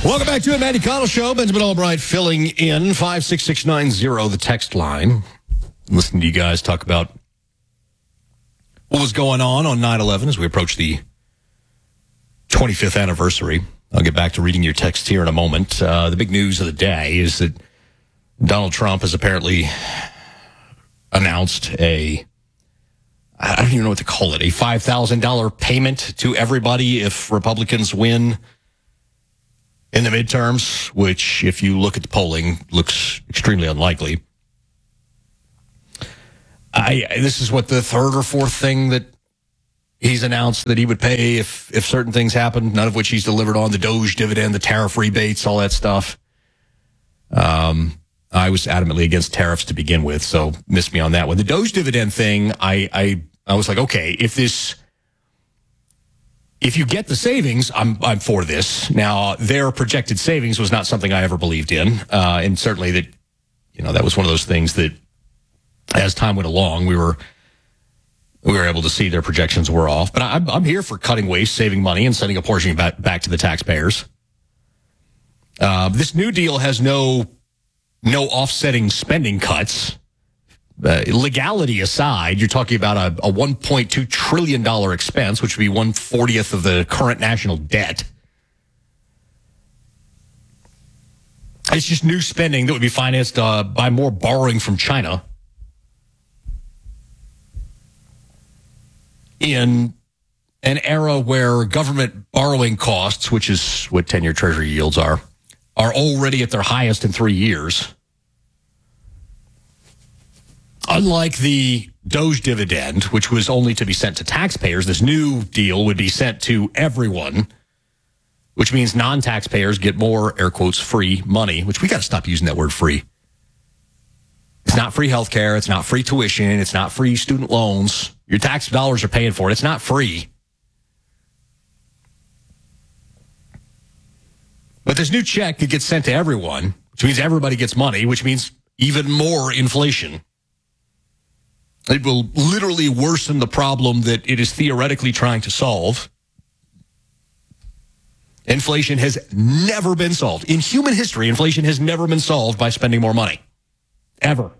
Welcome back to it, Matty Connell Show. Benjamin Albright filling in 56690, the text line. Listening to you guys talk about what was going on 9/11 as we approach the 25th anniversary. I'll get back to reading your text here in a moment. The big news of the day is that Donald Trump has apparently announced I don't even know what to call it, a $5,000 payment to everybody if Republicans win in the midterms, which, if you look at the polling, looks extremely unlikely. This is what, the third or fourth thing that he's announced that he would pay if certain things happen, none of which he's delivered on: the Doge dividend, the tariff rebates, all that stuff. I was adamantly against tariffs to begin with, so missed me on that one. The Doge dividend thing, I was like, okay, if you get the savings, I'm for this. Now, their projected savings was not something I ever believed in, and certainly that was one of those things that, as time went along, we were able to see their projections were off. But I'm here for cutting waste, saving money, and sending a portion back to the taxpayers. This new deal has no offsetting spending cuts. Legality aside, you're talking about a $1.2 trillion expense, which would be 1/40th of the current national debt. It's just new spending that would be financed by more borrowing from China. In an era where government borrowing costs, which is what 10-year Treasury yields are already at their highest in 3 years. Unlike the Doge dividend, which was only to be sent to taxpayers, this new deal would be sent to everyone, which means non-taxpayers get more, air quotes, free money, which we got to stop using that word free. It's not free health care. It's not free tuition. It's not free student loans. Your tax dollars are paying for it. It's not free. But this new check that gets sent to everyone, which means everybody gets money, which means even more inflation. It will literally worsen the problem that it is theoretically trying to solve. Inflation has never been solved. In human history, inflation has never been solved by spending more money. Ever.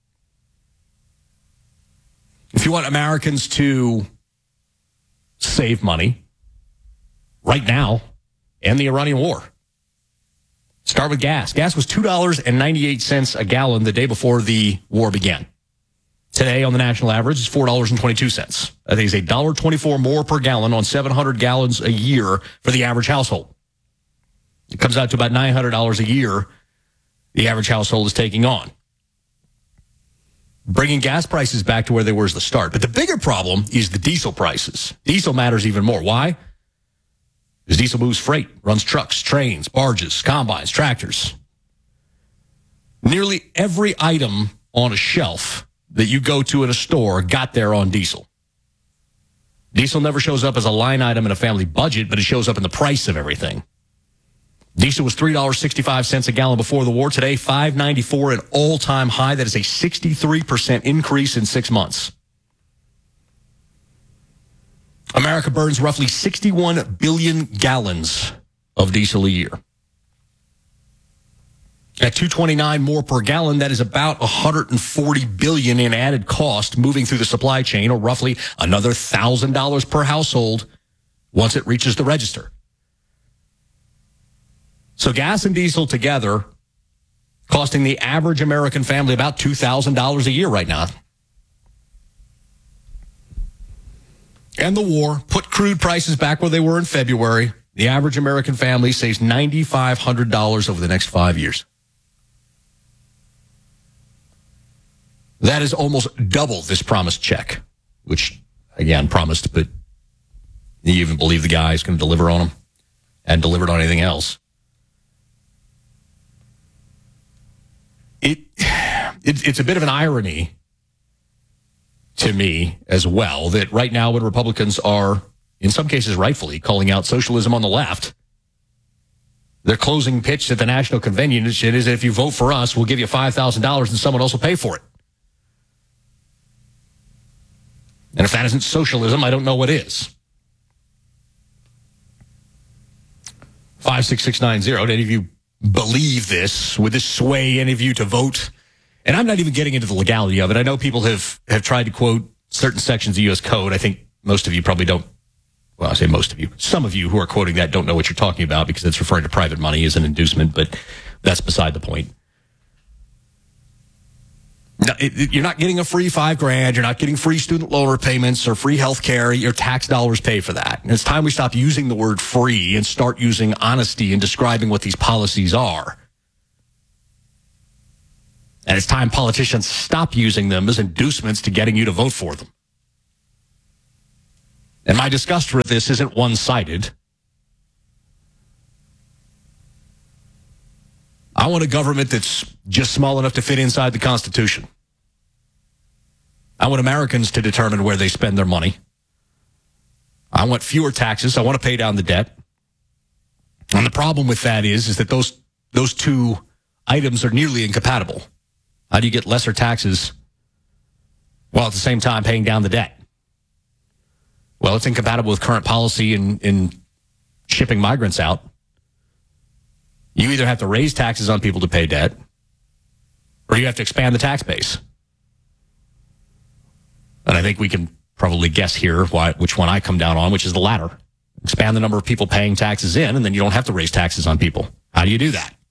If you want Americans to save money right now, end the Iranian war. Start with gas. Gas was $2.98 a gallon the day before the war began. Today, on the national average, it's $4.22. I think it's $1.24 more per gallon on 700 gallons a year for the average household. It comes out to about $900 a year the average household is taking on. Bringing gas prices back to where they were is the start. But the bigger problem is the diesel prices. Diesel matters even more. Why? Because diesel moves freight, runs trucks, trains, barges, combines, tractors. Nearly every item on a shelf that you go to in a store got there on diesel. Diesel never shows up as a line item in a family budget, but it shows up in the price of everything. Diesel was $3.65 a gallon before the war. Today, $5.94, an all-time high. That is a 63% increase in 6 months. America burns roughly 61 billion gallons of diesel a year. At $2.29 more per gallon, that is about $140 billion in added cost moving through the supply chain, or roughly another $1,000 per household once it reaches the register. So gas and diesel together costing the average American family about $2,000 a year right now. And the war put crude prices back where they were in February. The average American family saves $9,500 over the next 5 years. That is almost double this promised check, which, again, promised, but you even believe the guy is going to deliver on them and delivered on anything else. It's a bit of an irony to me as well that right now when Republicans are, in some cases rightfully, calling out socialism on the left, their closing pitch at the national convention is, if you vote for us, we'll give you $5,000 and someone else will pay for it. And if that isn't socialism, I don't know what is. 56690. Did any of you believe this? Would this sway any of you to vote? And I'm not even getting into the legality of it. I know people have tried to quote certain sections of U.S. Code. I think most of you probably don't. Well, I say most of you. Some of you who are quoting that don't know what you're talking about because it's referring to private money as an inducement, but that's beside the point. No, you're not getting a free $5,000. You're not getting free student loan repayments or free health care. Your tax dollars pay for that. And it's time we stop using the word free and start using honesty in describing what these policies are. And it's time politicians stop using them as inducements to getting you to vote for them. And my disgust with this isn't one-sided. I want a government that's just small enough to fit inside the Constitution. I want Americans to determine where they spend their money. I want fewer taxes. I want to pay down the debt. And the problem with that is that those two items are nearly incompatible. How do you get lesser taxes while at the same time paying down the debt? Well, it's incompatible with current policy in shipping migrants out. You either have to raise taxes on people to pay debt, or you have to expand the tax base. And I think we can probably guess here which one I come down on, which is the latter. Expand the number of people paying taxes in, and then you don't have to raise taxes on people. How do you do that?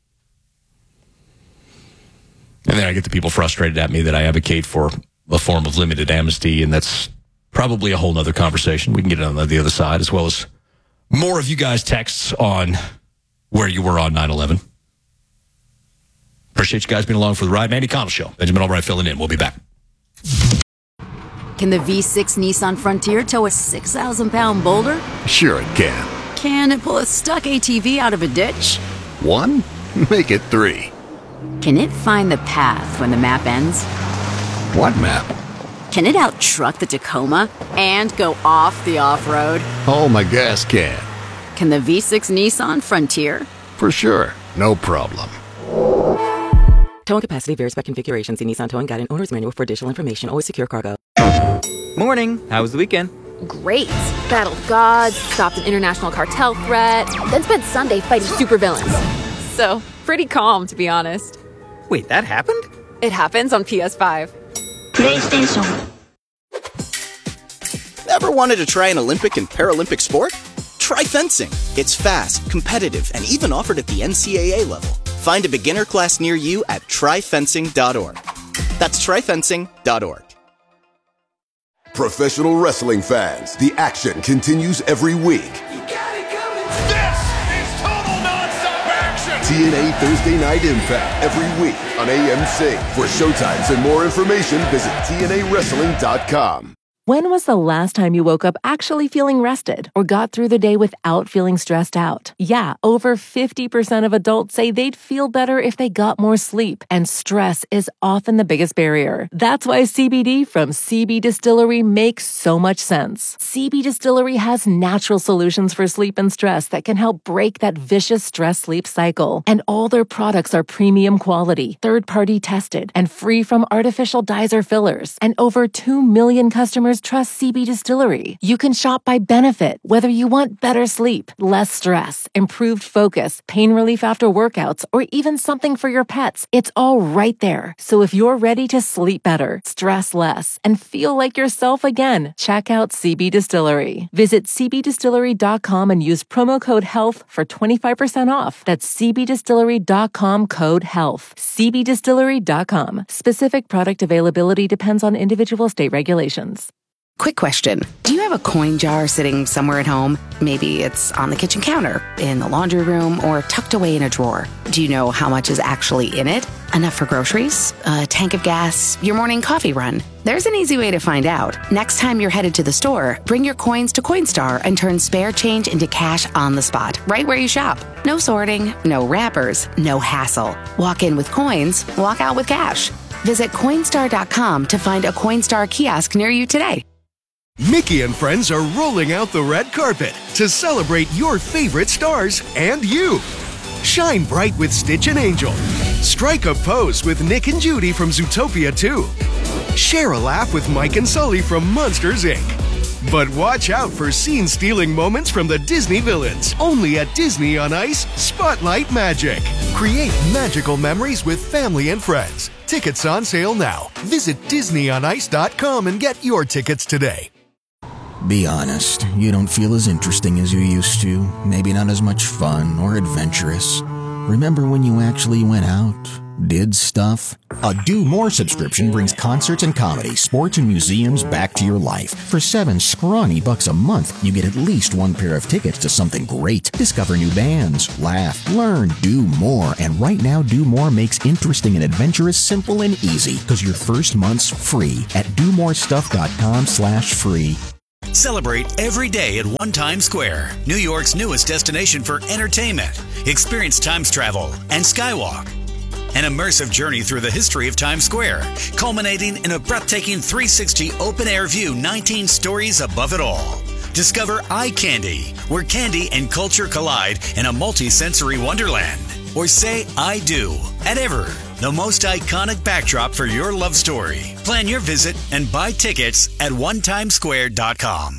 And then I get the people frustrated at me that I advocate for a form of limited amnesty, and that's probably a whole other conversation. We can get it on the other side, as well as more of you guys' texts on where you were on 9/11. Appreciate you guys being along for the ride. Mandy Connell Show. Benjamin Albright filling in. We'll be back. Can the V6 Nissan Frontier tow a 6,000-pound boulder? Sure it can. Can it pull a stuck ATV out of a ditch? 1? Make it 3. Can it find the path when the map ends? What map? Can it out-truck the Tacoma and go off the off-road? Oh, my gas can. Can the V6 Nissan Frontier? For sure. No problem. Towing capacity varies by configuration. See Nissan Towing Guide and Owner's Manual for additional information. Always secure cargo. Morning. How was the weekend? Great. Battled gods, stopped an international cartel threat, then spent Sunday fighting supervillains. So, pretty calm, to be honest. Wait, that happened? It happens on PS5. PlayStation. Ever wanted to try an Olympic and Paralympic sport? Try fencing. It's fast, competitive, and even offered at the NCAA level. Find a beginner class near you at tryfencing.org. That's tryfencing.org. Professional wrestling fans, the action continues every week. You got it coming. This is total nonstop action. TNA Thursday Night Impact every week on AMC. For showtimes and more information, visit TNAWrestling.com. When was the last time you woke up actually feeling rested or got through the day without feeling stressed out? Yeah, over 50% of adults say they'd feel better if they got more sleep, and stress is often the biggest barrier. That's why CBD from CB Distillery makes so much sense. CB Distillery has natural solutions for sleep and stress that can help break that vicious stress-sleep cycle. And all their products are premium quality, third-party tested, and free from artificial dyes or fillers. And over 2 million customers trust CB Distillery. You can shop by benefit, whether you want better sleep, less stress, improved focus, pain relief after workouts, or even something for your pets. It's all right there. So if you're ready to sleep better, stress less, and feel like yourself again, check out CB Distillery. Visit cbdistillery.com and use promo code HEALTH for 25% off. That's cbdistillery.com code HEALTH. cbdistillery.com. Specific product availability depends on individual state regulations. Quick question. Do you have a coin jar sitting somewhere at home? Maybe it's on the kitchen counter, in the laundry room, or tucked away in a drawer. Do you know how much is actually in it? Enough for groceries? A tank of gas? Your morning coffee run? There's an easy way to find out. Next time you're headed to the store, bring your coins to Coinstar and turn spare change into cash on the spot, right where you shop. No sorting, no wrappers, no hassle. Walk in with coins, walk out with cash. Visit Coinstar.com to find a Coinstar kiosk near you today. Mickey and friends are rolling out the red carpet to celebrate your favorite stars and you. Shine bright with Stitch and Angel. Strike a pose with Nick and Judy from Zootopia 2. Share a laugh with Mike and Sully from Monsters, Inc. But watch out for scene-stealing moments from the Disney villains. Only at Disney on Ice, Spotlight Magic. Create magical memories with family and friends. Tickets on sale now. Visit DisneyOnIce.com and get your tickets today. Be honest, you don't feel as interesting as you used to. Maybe not as much fun or adventurous. Remember when you actually went out? Did stuff? A Do More subscription brings concerts and comedy, sports and museums back to your life. For $7 scrawny a month, you get at least one pair of tickets to something great. Discover new bands, laugh, learn, do more. And right now, Do More makes interesting and adventurous simple and easy because your first month's free at domorestuff.com/free. Celebrate every day at One Times Square, New York's newest destination for entertainment. Experience Times travel and Skywalk. An immersive journey through the history of Times Square, culminating in a breathtaking 360 open-air view 19 stories above it all. Discover Eye Candy, where candy and culture collide in a multi-sensory wonderland. Or say I do at Ever, the most iconic backdrop for your love story. Plan your visit and buy tickets at onetimesquare.com.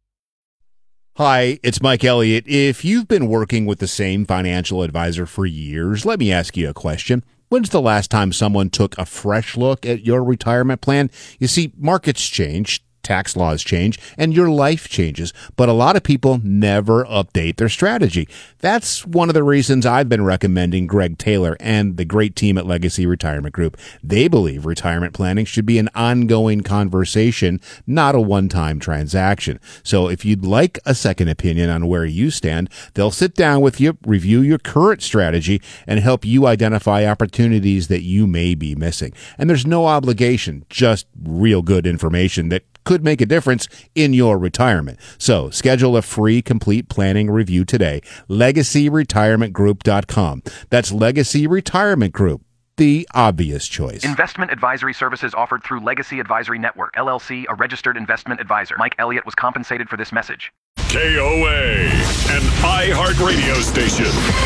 Hi, it's Mike Elliott. If you've been working with the same financial advisor for years, let me ask you a question. When's the last time someone took a fresh look at your retirement plan? You see, markets change, tax laws change, and your life changes, but a lot of people never update their strategy. That's one of the reasons I've been recommending Greg Taylor and the great team at Legacy Retirement Group. They believe retirement planning should be an ongoing conversation, not a one-time transaction. So if you'd like a second opinion on where you stand, they'll sit down with you, review your current strategy, and help you identify opportunities that you may be missing. And there's no obligation, just real good information that could make a difference in your retirement. So schedule a free complete planning review today. LegacyRetirementGroup.com. That's Legacy Retirement Group, the obvious choice. Investment advisory services offered through Legacy Advisory Network, LLC, a registered investment advisor. Mike Elliott was compensated for this message. KOA, an iHeartRadio station.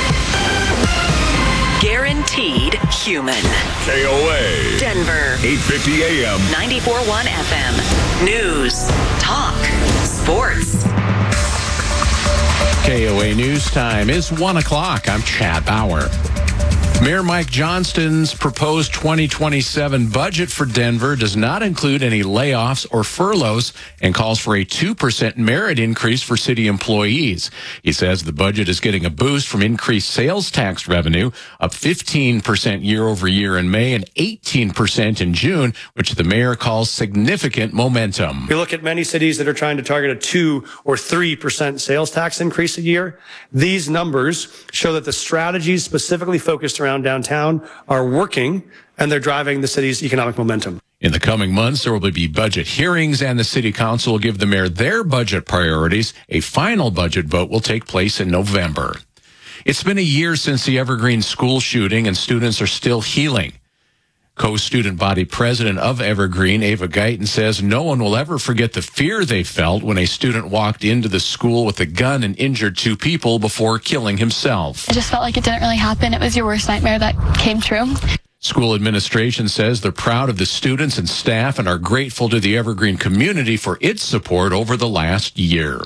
Guaranteed human. KOA. Denver. 850 AM. 94.1 FM. News. Talk. Sports. KOA News Time is 1 o'clock. I'm Chad Bauer. Mayor Mike Johnston's proposed 2027 budget for Denver does not include any layoffs or furloughs and calls for a 2% merit increase for city employees. He says the budget is getting a boost from increased sales tax revenue, up 15% year over year in May and 18% in June, which the mayor calls significant momentum. We look at many cities that are trying to target a 2 or 3% sales tax increase a year. These numbers show that the strategies specifically focused around downtown are working, and they're driving the city's economic momentum. In the coming months, there will be budget hearings, and the city council will give the mayor their budget priorities. A final budget vote will take place in November. It's been a year since the Evergreen school shooting, and students are still healing. Co-student body president of Evergreen, Ava Guyton, says no one will ever forget the fear they felt when a student walked into the school with a gun and injured 2 people before killing himself. I just felt like it didn't really happen. It was your worst nightmare that came true. School administration says they're proud of the students and staff and are grateful to the Evergreen community for its support over the last year.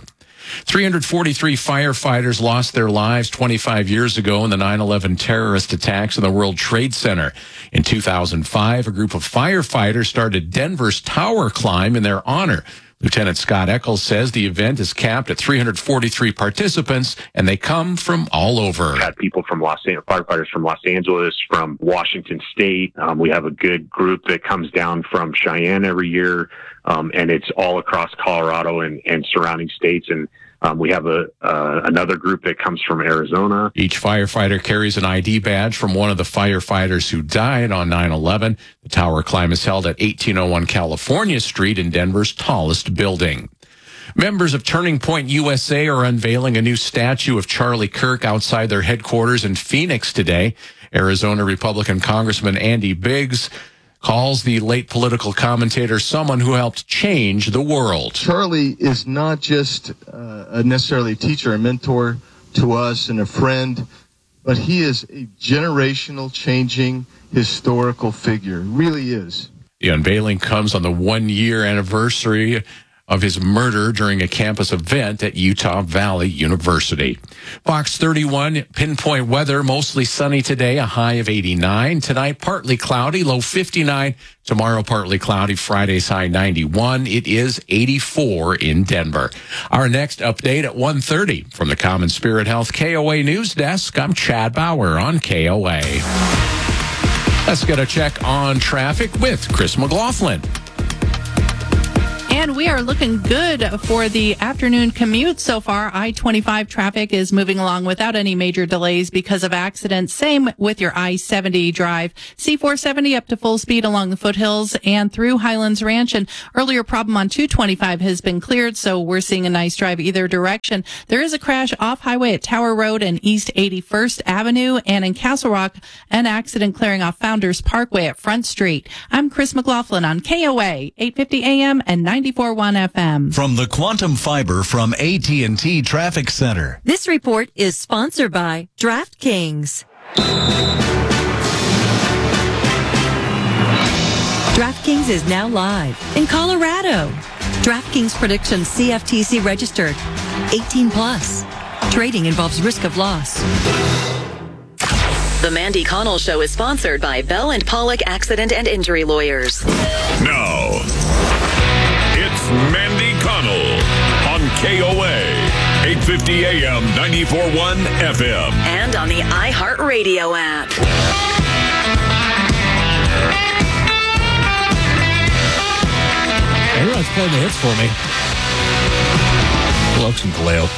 343 firefighters lost their lives 25 years ago in the 9/11 terrorist attacks in the World Trade Center. In 2005, a group of firefighters started Denver's tower climb in their honor. Lieutenant Scott Eccles says the event is capped at 343 participants, and they come from all over. We've had people from firefighters from Los Angeles, from Washington State. We have a good group that comes down from Cheyenne every year, and it's all across Colorado and surrounding states. And we have another group that comes from Arizona. Each firefighter carries an ID badge from one of the firefighters who died on 9/11. The tower climb is held at 1801 California Street in Denver's tallest building. Members of Turning Point USA are unveiling a new statue of Charlie Kirk outside their headquarters in Phoenix today. Arizona Republican Congressman Andy Biggs calls the late political commentator someone who helped change the world. Charlie is not just necessarily a teacher, a mentor to us and a friend, but he is a generational changing historical figure. Really is. The unveiling comes on the 1-year anniversary of his murder during a campus event at Utah Valley University. Fox 31 pinpoint weather, mostly sunny today, a high of 89. Tonight, partly cloudy, low 59. Tomorrow, partly cloudy, Friday's high 91. It is 84 in Denver. Our next update at 1:30 from the Common Spirit Health KOA News Desk. I'm Chad Bauer on KOA. Let's get a check on traffic with Chris McLaughlin. And we are looking good for the afternoon commute so far. I-25 traffic is moving along without any major delays because of accidents. Same with your I-70 drive. C-470 up to full speed along the foothills and through Highlands Ranch. And earlier problem on 225 has been cleared, so we're seeing a nice drive either direction. There is a crash off highway at Tower Road and East 81st Avenue. And in Castle Rock, an accident clearing off Founders Parkway at Front Street. I'm Chris McLaughlin on KOA, 850 AM and 94.1 FM. From the Quantum Fiber from AT&T Traffic Center. This report is sponsored by DraftKings. DraftKings is now live in Colorado. DraftKings predictions CFTC registered. 18 plus. Trading involves risk of loss. The Mandy Connell Show is sponsored by Bell & Pollock Accident and Injury Lawyers. Now, it's Mandy Connell on KOA, 850 AM, 94.1 FM. And on the iHeartRadio app. Everyone's playing the hits for me. Lokes and Kaleo.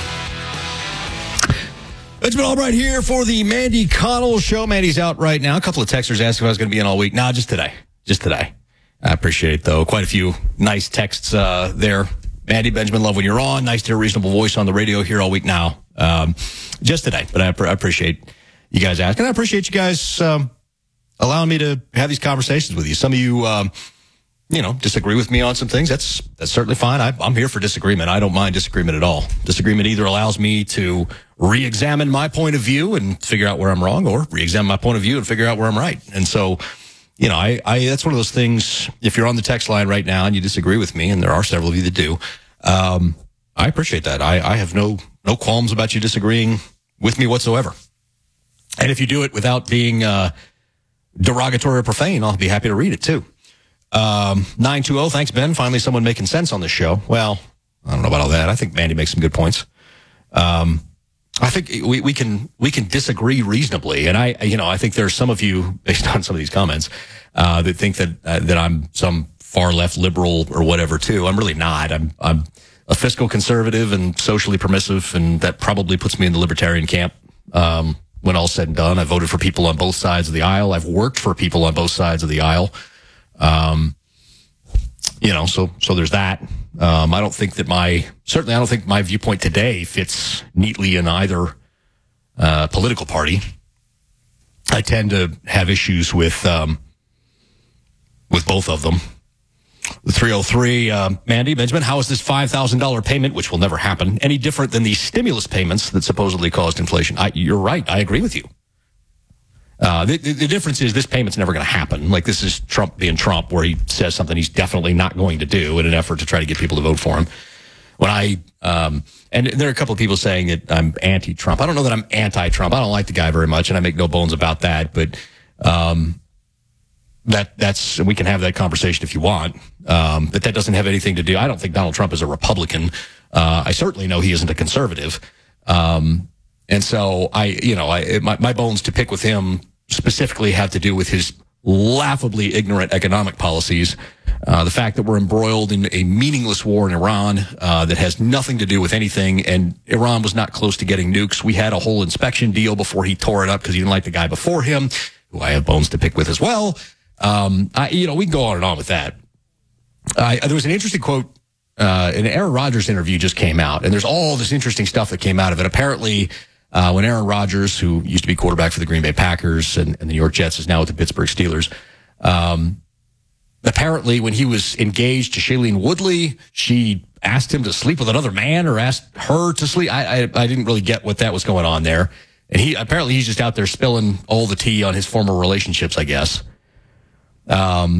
It's been all right here for the Mandy Connell Show. Mandy's out right now. A couple of texters asked if I was going to be in all week. Nah, just today. Just today. I appreciate it, though. Quite a few nice texts there. Mandy, Benjamin, love when you're on. Nice to hear a reasonable voice on the radio here all week now. Just today. But I appreciate you guys asking. I appreciate you guys allowing me to have these conversations with you. Some of you, disagree with me on some things. That's certainly fine. I'm here for disagreement. I don't mind disagreement at all. Disagreement either allows me to re-examine my point of view and figure out where I'm wrong, or re-examine my point of view and figure out where I'm right. And so, I that's one of those things. If you're on the text line right now and you disagree with me, and there are several of you that do, I appreciate that. I have no qualms about you disagreeing with me whatsoever. And if you do it without being derogatory or profane, I'll be happy to read it too. 920, thanks, Ben. Finally, someone making sense on this show. Well, I don't know about all that. I think Mandy makes some good points. I think we can disagree reasonably, and I think there's some of you, based on some of these comments, that think that I'm some far left liberal or whatever too. I'm really not. I'm a fiscal conservative and socially permissive, and that probably puts me in the libertarian camp. When all's said and done, I voted for people on both sides of the aisle. I've worked for people on both sides of the aisle. So there's that. I don't think my viewpoint today fits neatly in either, political party. I tend to have issues with both of them. The 303, Mandy, Benjamin, how is this $5,000 payment, which will never happen, any different than the stimulus payments that supposedly caused inflation? You're right. I agree with you. The difference is this payment's never going to happen. Like, this is Trump being Trump, where he says something he's definitely not going to do in an effort to try to get people to vote for him. And there are a couple of people saying that I'm anti-Trump. I don't know that I'm anti-Trump. I don't like the guy very much, and I make no bones about that. But that's we can have that conversation if you want. But that doesn't have anything to do. I don't think Donald Trump is a Republican. I certainly know he isn't a conservative. And so my bones to pick with him specifically have to do with his laughably ignorant economic policies. The fact that we're embroiled in a meaningless war in Iran that has nothing to do with anything, and Iran was not close to getting nukes. We had a whole inspection deal before he tore it up because he didn't like the guy before him, who I have bones to pick with as well. We can go on and on with that. There was an interesting quote. An Aaron Rodgers interview just came out, and there's all this interesting stuff that came out of it. Apparently, when Aaron Rodgers, who used to be quarterback for the Green Bay Packers and the New York Jets, is now with the Pittsburgh Steelers, apparently when he was engaged to Shailene Woodley, she asked him to sleep with another man or asked her to sleep. I didn't really get what that was going on there. And he's just out there spilling all the tea on his former relationships, I guess.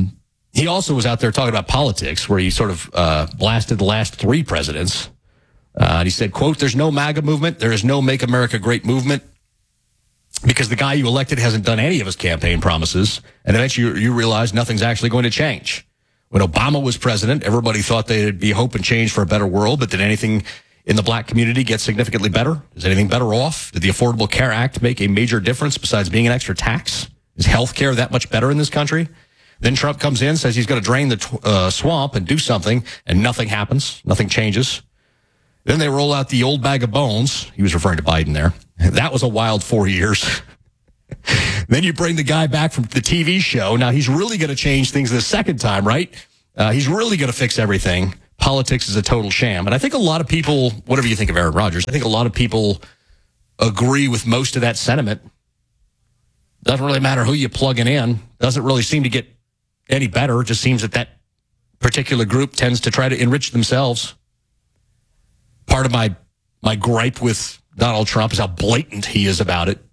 he also was out there talking about politics, where he sort of blasted the last three presidents. And he said, quote, "There's no MAGA movement. There is no Make America Great movement, because the guy you elected hasn't done any of his campaign promises. And eventually you realize nothing's actually going to change. When Obama was president, everybody thought there'd be hope and change for a better world. But did anything in the black community get significantly better? Is anything better off? Did the Affordable Care Act make a major difference besides being an extra tax? Is health care that much better in this country?" Then Trump comes in, says he's going to drain the swamp and do something, and nothing happens. Nothing changes. Then they roll out the old bag of bones. He was referring to Biden there. That was a wild 4 years. Then you bring the guy back from the TV show. Now he's really going to change things the second time, right? He's really going to fix everything. Politics is a total sham. And I think a lot of people, whatever you think of Aaron Rodgers, I think a lot of people agree with most of that sentiment. Doesn't really matter who you plug it in. Doesn't really seem to get any better. It just seems that particular group tends to try to enrich themselves. Part of my gripe with Donald Trump is how blatant he is about it.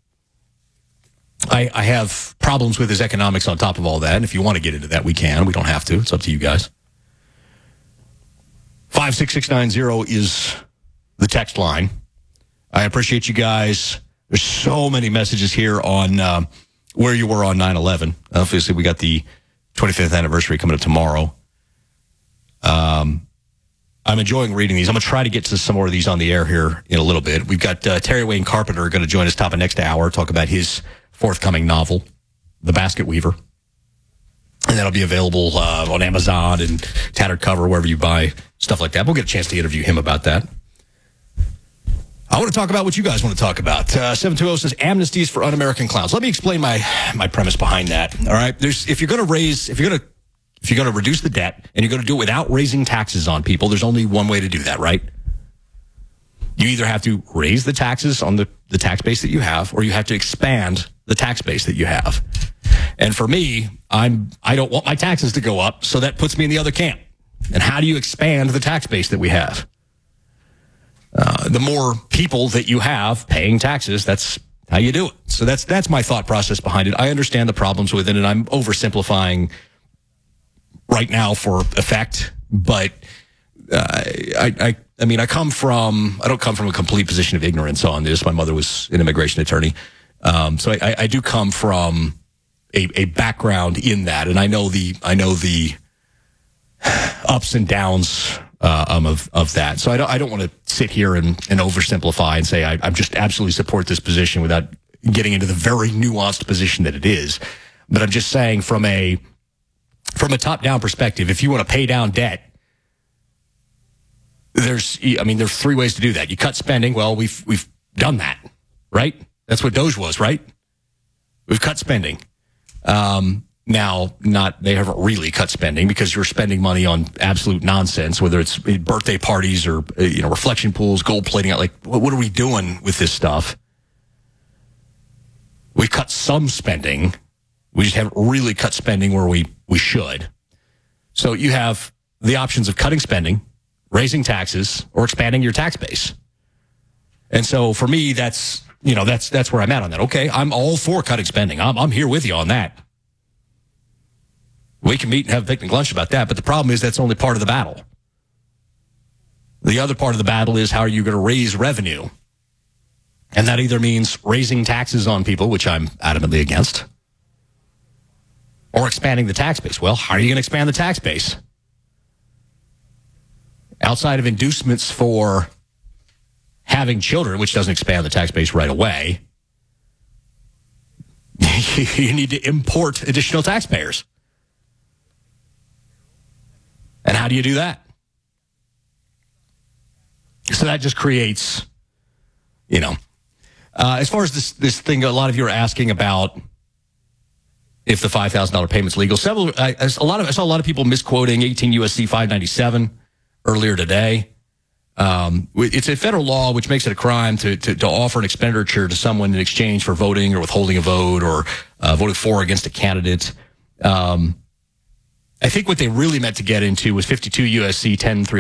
I have problems with his economics on top of all that. And if you want to get into that, we can. We don't have to. It's up to you guys. 56690 is the text line. I appreciate you guys. There's so many messages here on where you were on 9/11. Obviously, we got the 25th anniversary coming up tomorrow. I'm enjoying reading these. I'm going to try to get to some more of these on the air here in a little bit. We've got Terry Wayne Carpenter going to join us top of next hour, talk about his forthcoming novel, The Basket Weaver. And that'll be available on Amazon and Tattered Cover, wherever you buy stuff like that. We'll get a chance to interview him about that. I want to talk about what you guys want to talk about. 720 says amnesties for un-American clowns. Let me explain my premise behind that. All right. If you're going to reduce the debt and you're going to do it without raising taxes on people, there's only one way to do that, right? You either have to raise the taxes on the tax base that you have, or you have to expand the tax base that you have. And for me, I don't want my taxes to go up, so that puts me in the other camp. And how do you expand the tax base that we have? The more people that you have paying taxes, that's how you do it. So that's my thought process behind it. I understand the problems with it, and I'm oversimplifying right now for effect, but I mean, I don't come from a complete position of ignorance on this. My mother was an immigration attorney. So I do come from a background in that, and I know the ups and downs of that. So I don't want to sit here and oversimplify and say I just absolutely support this position without getting into the very nuanced position that it is. But I'm just saying from a top-down perspective, if you want to pay down debt, there's three ways to do that. You cut spending. Well, we've done that, right? That's what Doge was, right? We've cut spending. Now, they haven't really cut spending because you're spending money on absolute nonsense, whether it's birthday parties or reflection pools, gold plating. Like, what are we doing with this stuff? We've cut some spending. We just haven't really cut spending where we should. So you have the options of cutting spending, raising taxes, or expanding your tax base. And so for me, that's where I'm at on that. Okay, I'm all for cutting spending. I'm here with you on that. We can meet and have a picnic lunch about that, but the problem is that's only part of the battle. The other part of the battle is how are you going to raise revenue? And that either means raising taxes on people, which I'm adamantly against, or expanding the tax base. Well, how are you going to expand the tax base? Outside of inducements for having children, which doesn't expand the tax base right away, you need to import additional taxpayers. And how do you do that? So that just creates, as far as this thing, a lot of you are asking about if the $5,000 payment's legal. I saw a lot of people misquoting 18 U.S.C. 597 earlier today. It's a federal law which makes it a crime to offer an expenditure to someone in exchange for voting or withholding a vote or voting for or against a candidate. I think what they really meant to get into was 52 U.S.C.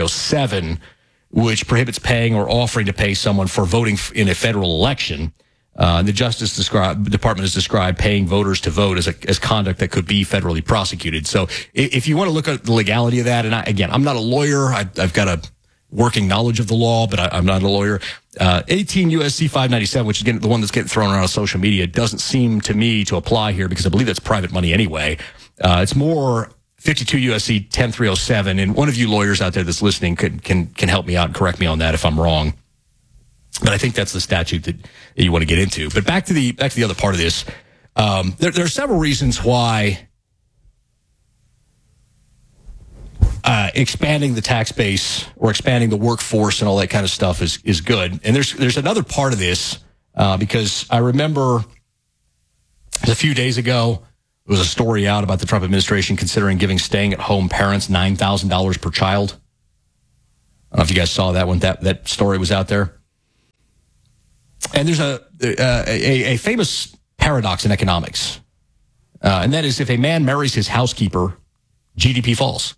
10307, which prohibits paying or offering to pay someone for voting in a federal election. The Justice Department has described paying voters to vote as conduct that could be federally prosecuted. So if you want to look at the legality of that, and I'm not a lawyer. I've got a working knowledge of the law, but I'm not a lawyer. 18 U.S.C. 597, which is the one that's getting thrown around on social media, doesn't seem to me to apply here because I believe that's private money anyway. It's more 52 U.S.C. 10307, and one of you lawyers out there that's listening can help me out and correct me on that if I'm wrong. But I think that's the statute that you want to get into. But back to the other part of this, there are several reasons why expanding the tax base or expanding the workforce and all that kind of stuff is good. And there's another part of this because I remember a few days ago there was a story out about the Trump administration considering giving staying-at-home parents $9,000 per child. I don't know if you guys saw that when that story was out there. And there's a famous paradox in economics, and that is if a man marries his housekeeper, GDP falls.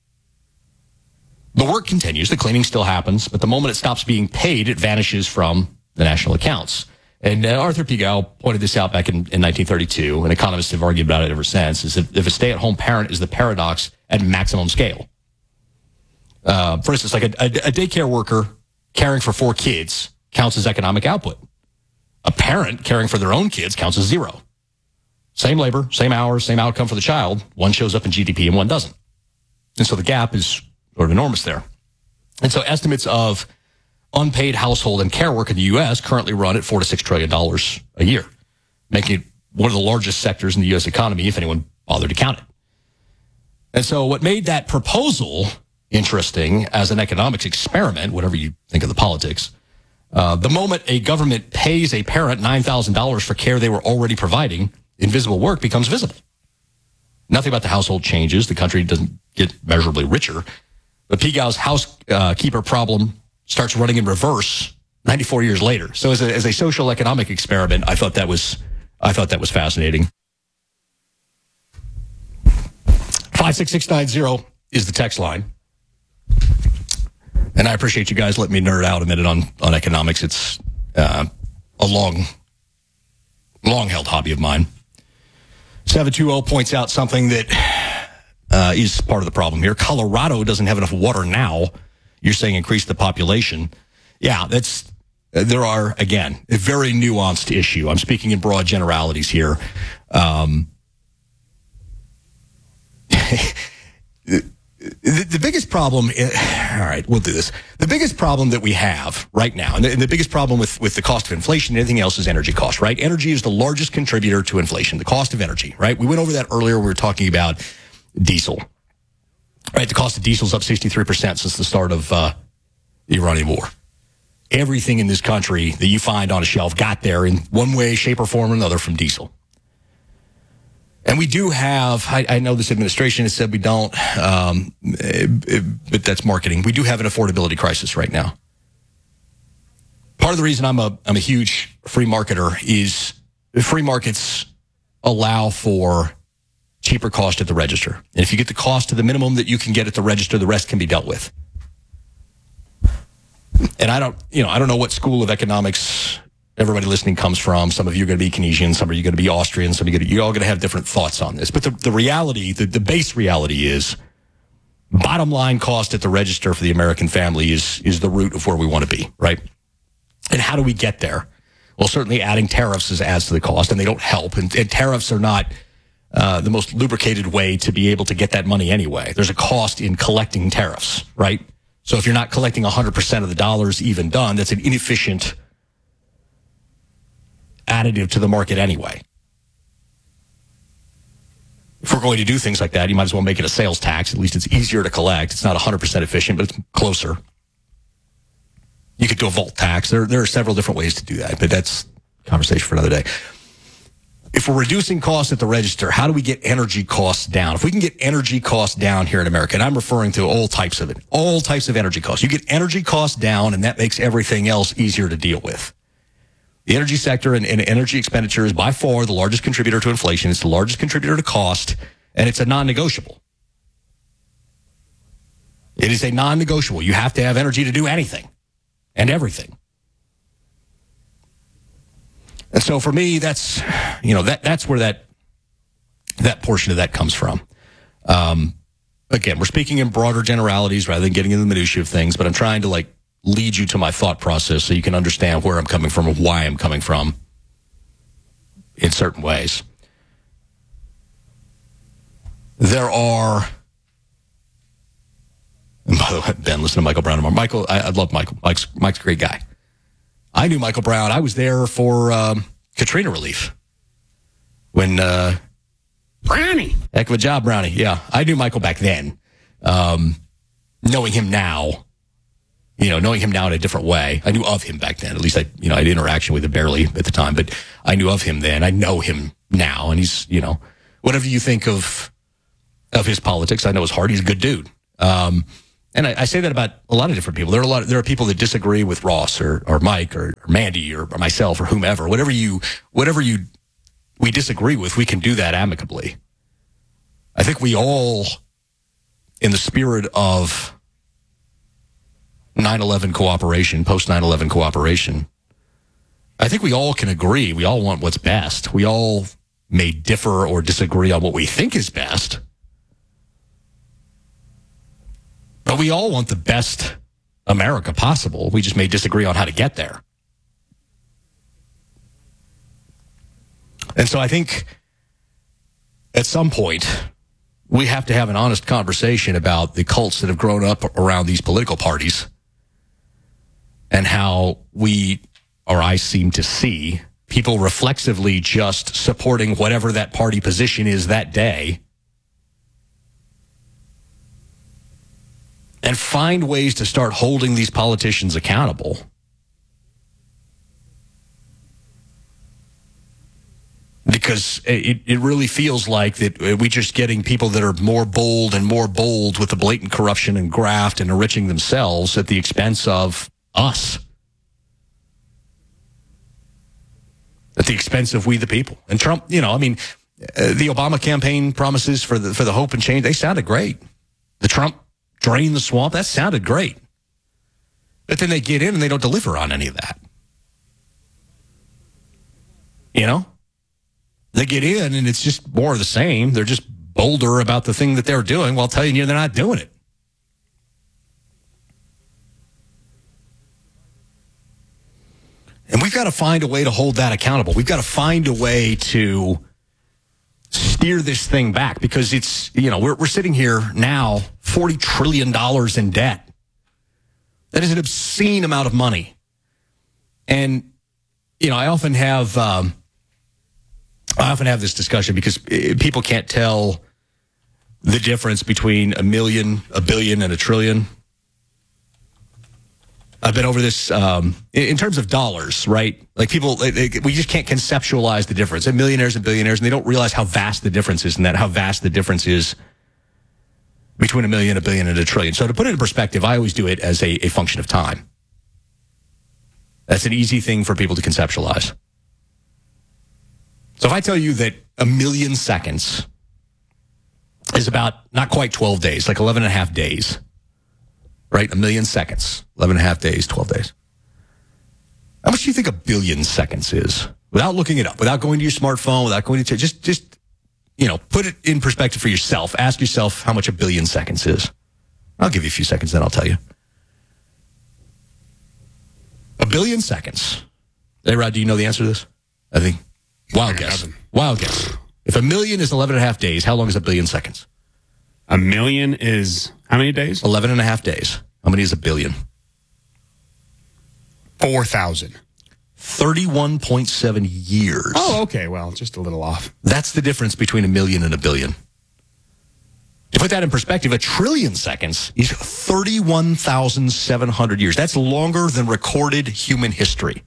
The work continues, the cleaning still happens, but the moment it stops being paid, it vanishes from the national accounts. And Arthur P. Gow pointed this out back in 1932, and economists have argued about it ever since, is that if a stay-at-home parent is the paradox at maximum scale. For instance, like a daycare worker caring for 4 kids counts as economic output. A parent caring for their own kids counts as 0. Same labor, same hours, same outcome for the child. One shows up in GDP and one doesn't. And so the gap is sort of enormous there. And so estimates of unpaid household and care work in the U.S. currently run at $4 to $6 trillion a year, making it one of the largest sectors in the U.S. economy, if anyone bothered to count it. And so what made that proposal interesting as an economics experiment, whatever you think of the politics, the moment a government pays a parent $9,000 for care they were already providing, invisible work becomes visible. Nothing about the household changes. The country doesn't get measurably richer. But P. Gow's housekeeper problem starts running in reverse 94 years later. So as a social economic experiment, I thought that was fascinating. 56690 is the text line. And I appreciate you guys letting me nerd out a minute on economics. It's a long-held hobby of mine. 720 points out something that is part of the problem here. Colorado doesn't have enough water now. You're saying increase the population. Yeah, there are, again, a very nuanced issue. I'm speaking in broad generalities here. The biggest problem, all right, we'll do this. The biggest problem that we have right now, and the biggest problem with the cost of inflation and everything else is energy cost, right? Energy is the largest contributor to inflation, the cost of energy, right? We went over that earlier. We were talking about diesel, right? The cost of diesel is up 63% since the start of the Iranian war. Everything in this country that you find on a shelf got there in one way, shape, or form or another from diesel. And we do have, I know this administration has said we don't, but that's marketing. We do have an affordability crisis right now. Part of the reason I'm a huge free marketer is free markets allow for cheaper cost at the register. And if you get the cost to the minimum that you can get at the register, the rest can be dealt with. And I don't know what school of economics everybody listening comes from. Some of you are going to be Keynesian, some of you are going to be Austrian, you're all going to have different thoughts on this. But the reality, the base reality is bottom line cost at the register for the American family is the root of where we want to be, right? And how do we get there? Well, certainly adding tariffs adds to the cost, and they don't help. And tariffs are not the most lubricated way to be able to get that money anyway. There's a cost in collecting tariffs, right? So if you're not collecting 100% of the dollars even done, that's an inefficient additive to the market anyway. If we're going to do things like that, you might as well make it a sales tax. At least it's easier to collect. It's not 100% efficient, but it's closer. You could do a vault tax. There are several different ways to do that, but that's a conversation for another day. If we're reducing costs at the register, how do we get energy costs down? If we can get energy costs down here in America, and I'm referring to all types of energy costs. You get energy costs down, and that makes everything else easier to deal with. The energy sector and energy expenditure is by far the largest contributor to inflation. It's the largest contributor to cost, and it's a non-negotiable. It is a non-negotiable. You have to have energy to do anything and everything. And so for me, that's where that portion of that comes from. Again, we're speaking in broader generalities rather than getting into the minutiae of things, but I'm trying to lead you to my thought process so you can understand where I'm coming from and why I'm coming from in certain ways. There are, and by the way, Ben, listen to Michael Brown tomorrow. Michael, I love Michael. Mike's a great guy. I knew Michael Brown. I was there for Katrina relief when Brownie. Heck of a job, Brownie. Yeah, I knew Michael back then. Knowing him now, knowing him now in a different way. I knew of him back then. At least I had interaction with him barely at the time, but I knew of him then. I know him now, and he's, whatever you think of his politics, I know his heart. He's a good dude. And I say that about a lot of different people. There are people that disagree with Ross or Mike or Mandy or myself or whomever. Whatever we disagree with, we can do that amicably. I think we all, in the spirit of 9/11 cooperation, post 9/11 cooperation, I think we all can agree. We all want what's best. We all may differ or disagree on what we think is best. But we all want the best America possible. We just may disagree on how to get there. And so I think at some point we have to have an honest conversation about the cults that have grown up around these political parties and how I seem to see people reflexively just supporting whatever that party position is that day, and find ways to start holding these politicians accountable. Because it really feels like that we're just getting people that are more bold with the blatant corruption and graft and enriching themselves at the expense of us. At the expense of we the people. And Trump, the Obama campaign promises for the hope and change, they sounded great. The Trump drain the swamp, that sounded great. But then they get in and they don't deliver on any of that. They get in and it's just more of the same. They're just bolder about the thing that they're doing while telling you they're not doing it. And we've got to find a way to hold that accountable. We've got to find a way to steer this thing back, because it's, we're sitting here now, $40 trillion in debt. That is an obscene amount of money. And, I often have this discussion because people can't tell the difference between a million, a billion, and a trillion. I've been over this in terms of dollars, right? Like people, we just can't conceptualize the difference. And millionaires and billionaires, and they don't realize how vast the difference is, and how vast the difference is between a million, a billion, and a trillion. So to put it in perspective, I always do it as a function of time. That's an easy thing for people to conceptualize. So if I tell you that a million seconds is about not quite 12 days, like 11 and a half days, right? A million seconds, 11 and a half days, 12 days. How much do you think a billion seconds is? Without looking it up, without going to your smartphone, without going to, just put it in perspective for yourself. Ask yourself how much a billion seconds is. I'll give you a few seconds, then I'll tell you. A billion seconds. Hey, Rod, do you know the answer to this? I think. Wild guess. Wild guess. If a million is 11 and a half days, how long is a billion seconds? A million is how many days? 11 and a half days. How many is a billion? 4,000. 31.7 years. Oh, okay. Well, just a little off. That's the difference between a million and a billion. To put that in perspective, a trillion seconds is 31,700 years. That's longer than recorded human history.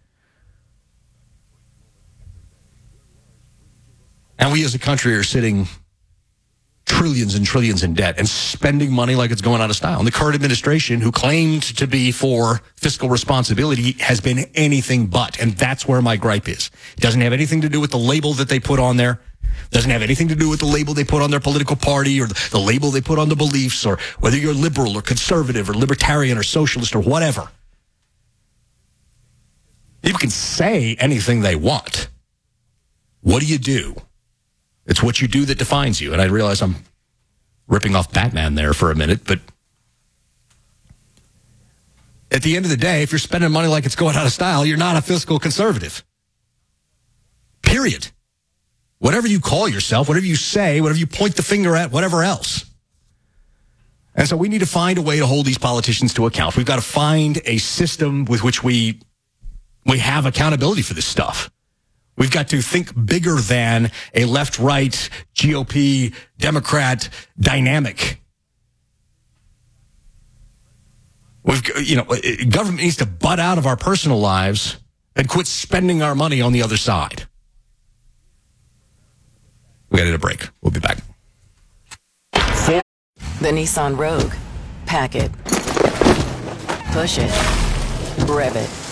And we as a country are sitting trillions and trillions in debt and spending money like it's going out of style. And the current administration, who claimed to be for fiscal responsibility, has been anything but. And that's where my gripe is. It doesn't have anything to do with the label that they put on there. It doesn't have anything to do with the label they put on their political party or the label they put on the beliefs, or whether you're liberal or conservative or libertarian or socialist or whatever. People can say anything they want. What do you do? It's what you do that defines you. And I realize I'm ripping off Batman there for a minute, but at the end of the day, if you're spending money like it's going out of style, you're not a fiscal conservative. Period. Whatever you call yourself, whatever you say, whatever you point the finger at, whatever else. And so we need to find a way to hold these politicians to account. We've got to find a system with which we have accountability for this stuff. We've got to think bigger than a left-right GOP Democrat dynamic. Government needs to butt out of our personal lives and quit spending our money on the other side. We got to hit a break. We'll be back. The Nissan Rogue. Pack it. Push it. Rev it.